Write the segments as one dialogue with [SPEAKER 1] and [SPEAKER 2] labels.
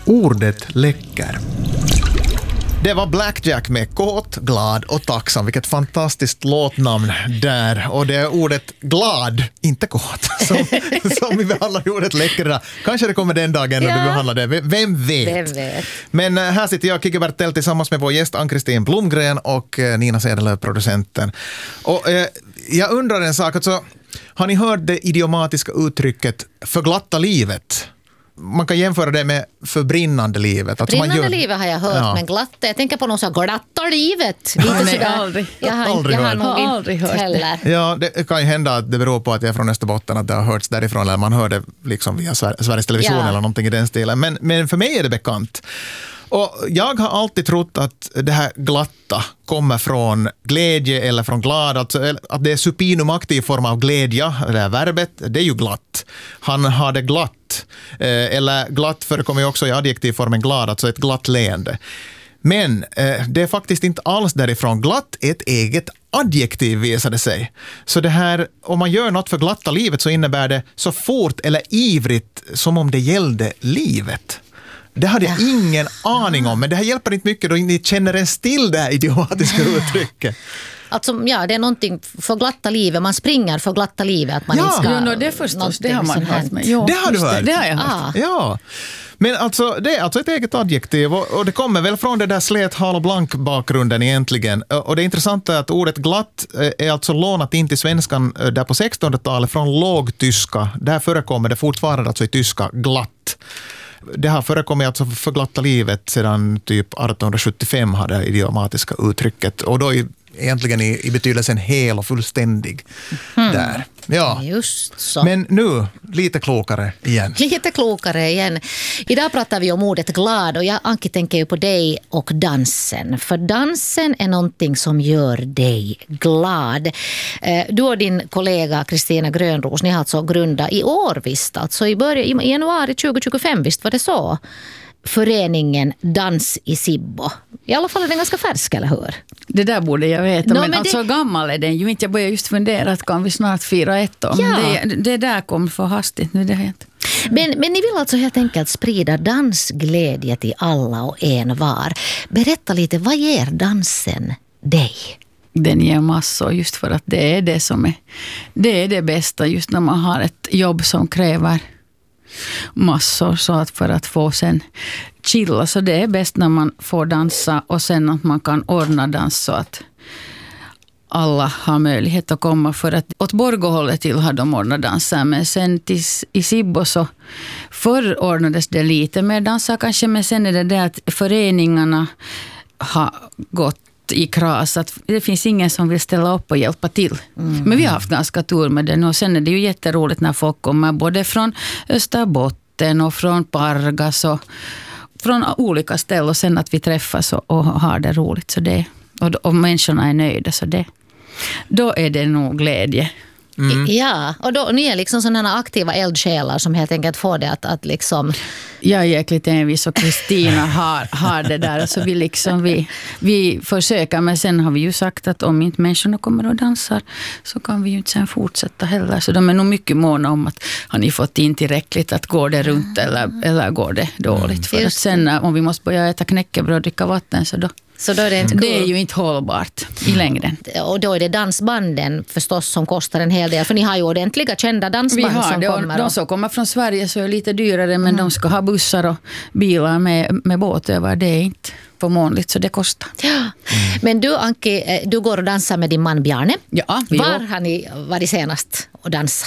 [SPEAKER 1] Ordet läcker. Det var Blackjack med Kåt, glad och tacksam. Vilket fantastiskt låtnamn där. Och det är ordet glad, inte kåt, som vi behandlar ordet läckra. Kanske det kommer den dagen när vi behandlar det. Vem vet? Men här sitter jag, Kikki Bertell, tillsammans med vår gäst Ann-Kristin Blomgren och Nina Sedelöv, producenten. Och jag undrar en sak. Alltså, har ni hört det idiomatiska uttrycket förglatta livet? Man kan jämföra det med förbrinnande livet. Alltså
[SPEAKER 2] brinnande livet har jag hört, men glatta. Jag tänker på någon som glatta livet. Jag har nog aldrig hört heller.
[SPEAKER 1] Ja, det kan ju hända att det beror på att jag är från Österbotten, att det har hörts därifrån, eller man hör det liksom via Sveriges Television eller någonting i den stilen. Men för mig är det bekant. Och jag har alltid trott att det här glatta kommer från glädje eller från glad, alltså att det är supinum aktiv form av glädje, det här verbet, det är ju glatt. Han har det glatt, eller glatt förekommer ju också i adjektivformen glad, alltså ett glatt leende. Men det är faktiskt inte alls därifrån. Glatt är ett eget adjektiv, visade sig. Så det här, om man gör något för glatta livet så innebär det så fort eller ivrigt som om det gällde livet. Det hade jag ingen aning om, men det här hjälper inte mycket då ni känner en still det här idiomatiska uttrycket.
[SPEAKER 2] Alltså, det är någonting för glatta livet. Man springer för glatta livet. Att man inte ska,
[SPEAKER 3] det förstås. Det har man hört med.
[SPEAKER 1] Det har du hört?
[SPEAKER 3] Det har jag hört.
[SPEAKER 1] Ja. Men alltså, det är alltså ett eget adjektiv och det kommer väl från det där slät, hal och blank bakgrunden egentligen. Och det intressanta är att ordet glatt är alltså lånat in till svenskan där på 1600-talet från lågtyska. Där förekommer det fortfarande alltså i tyska glatt. Det har förekommit alltså för glatta livet sedan typ 1875 har det idiomatiska uttrycket. Och då egentligen i betydelsen hel och fullständig där. Ja.
[SPEAKER 2] Just så.
[SPEAKER 1] Men nu, lite klokare igen.
[SPEAKER 2] Idag pratar vi om ordet glad och Anki tänker ju på dig och dansen. För dansen är någonting som gör dig glad. Du och din kollega Kristina Grönros, ni har alltså grundat i år visst, alltså i januari 2025, visst var det så? Föreningen Dans i Sibbo. I alla fall är den ganska färsk, eller hur?
[SPEAKER 3] Det där borde jag veta, men alltså gammal är den ju inte. Jag börjar just fundera att kan vi snart fira ett år. Men det där kom för hastigt nu, det har inte.
[SPEAKER 2] Men ni vill alltså helt enkelt sprida dansglädje till alla och en var. Berätta lite, vad ger dansen dig?
[SPEAKER 3] Den ger massor, just för att det är det som det är det bästa just när man har ett jobb som kräver massor, så att för att få sen chilla, så det är bäst när man får dansa och sen att man kan ordna dans så att alla har möjlighet att komma, för att åt Borgåhållet till har de ordnat danser, men sen i Sibbo så förr ordnades det lite mer danser kanske, men sen är det att föreningarna har gått i kras, att det finns ingen som vill ställa upp och hjälpa till. Men vi har haft ganska tur med det, och sen är det ju jätteroligt när folk kommer både från Österbotten och från Pargas och från olika ställen, och sen att vi träffas och har det roligt, så det, och människorna är nöjda, så det, då är det nog glädje.
[SPEAKER 2] Ja, och då ni är liksom sådana aktiva eldsjälar som helt enkelt får det att liksom...
[SPEAKER 3] Jag är jäkligt envis och Kristina har det där. Alltså vi försöker, men sen har vi ju sagt att om inte människorna kommer och dansar så kan vi ju inte sen fortsätta heller. Så de är nog mycket måna om att har ni fått in tillräckligt, att går det runt eller går det dåligt. För att sen om vi måste börja äta knäckebröd och dricka vatten så då är det inte cool. Det är ju inte hållbart i längden.
[SPEAKER 2] Och då är det dansbanden förstås som kostar en hel del. För ni har ju ordentliga kända dansband som kommer. Vi har det, och
[SPEAKER 3] de som kommer från Sverige så är lite dyrare, men de ska ha bussar och bilar med båt över. Det är inte förmånligt, så det kostar.
[SPEAKER 2] Ja. Men du, Anki, du går och dansar med din man Bjarne.
[SPEAKER 3] Ja.
[SPEAKER 2] Var har ni varit senast och dansa?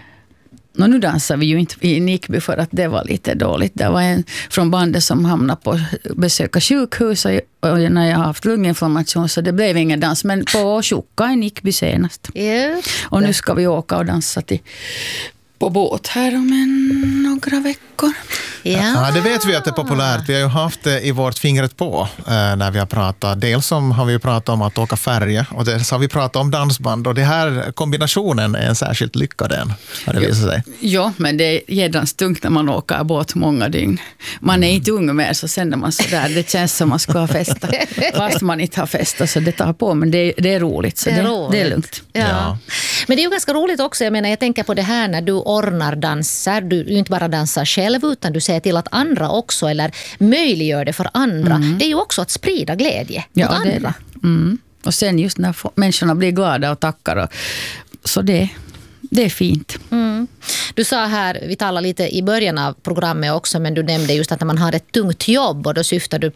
[SPEAKER 3] Nu dansar vi ju inte i Nickby för att det var lite dåligt. Det var en från bandet som hamnade på besöka sjukhus och när jag har haft lunginflammation, så det blev ingen dans. Men på Tjocka i Nickby senast. Och nu ska vi åka och dansa på båt här om några veckor.
[SPEAKER 1] Ja, det vet vi att det är populärt. Vi har ju haft det i vårt fingret på när vi har pratat. Dels har vi pratat om att åka färja, och dels har vi pratat om dansband. Och det här kombinationen är en särskilt lyckad än, har det visat sig.
[SPEAKER 3] Ja, men det är jädrans tungt när man åker båt många dygn. Man är inte ung mer, så sen när man så där, det känns som man ska ha festa. Fast man inte har festa, så det tar på. Men det är roligt, så det är lugnt.
[SPEAKER 2] Ja. Men det är ju ganska roligt också. Jag tänker på det här när du ordnar danser. Du inte bara dansar själv, utan du se till att andra också, eller möjliggör det för andra, det är ju också att sprida glädje åt andra.
[SPEAKER 3] Och sen just när människorna blir glada och tackar. Så det är fint.
[SPEAKER 2] Du sa här, vi talade lite i början av programmet också, men du nämnde just att när man har ett tungt jobb, och då syftar du